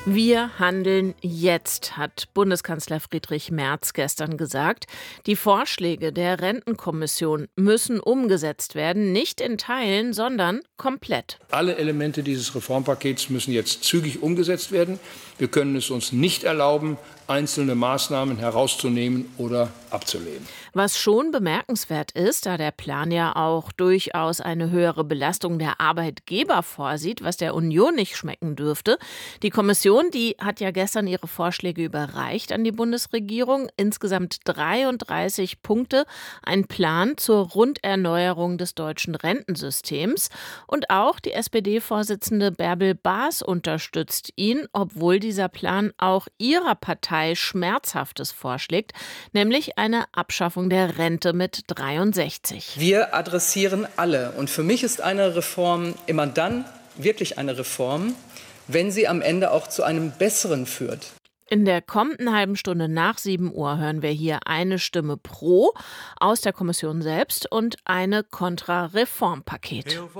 Wir handeln jetzt, hat Bundeskanzler Friedrich Merz gestern gesagt. Die Vorschläge der Rentenkommission müssen umgesetzt werden, nicht in Teilen, sondern komplett. Alle Elemente dieses Reformpakets müssen jetzt zügig umgesetzt werden. Wir können es uns nicht erlauben, einzelne Maßnahmen herauszunehmen oder abzulehnen. Was schon bemerkenswert ist, da der Plan ja auch durchaus eine höhere Belastung der Arbeitgeber vorsieht, was der Union nicht schmecken dürfte. Die Kommission, die hat ja gestern ihre Vorschläge überreicht an die Bundesregierung. Insgesamt 33 Punkte, ein Plan zur Runderneuerung des deutschen Rentensystems. Und auch die SPD-Vorsitzende Bärbel Baas unterstützt ihn, obwohl dieser Plan auch ihrer Partei Schmerzhaftes vorschlägt, nämlich eine Abschaffung der Rente mit 63. Wir adressieren alle. Und für mich ist eine Reform immer dann wirklich eine Reform, wenn sie am Ende auch zu einem Besseren führt. In der kommenden halben Stunde nach 7 Uhr hören wir hier eine Stimme pro aus der Kommission selbst und eine Kontra-Reformpaket.